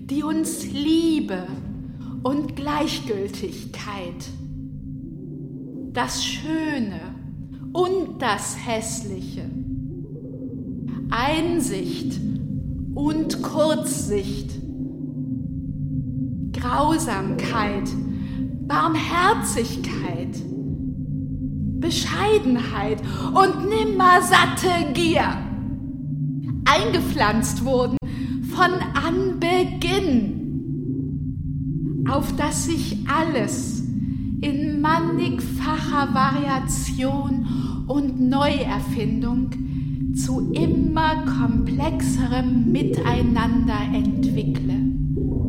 die uns Liebe und Gleichgültigkeit, das Schöne und das Hässliche, Einsicht und Kurzsicht, Grausamkeit, Barmherzigkeit, Bescheidenheit und nimmersatte Gier eingepflanzt wurden von Anbeginn, auf dass sich alles in mannigfacher Variation und Neuerfindung zu immer komplexerem Miteinander entwickle.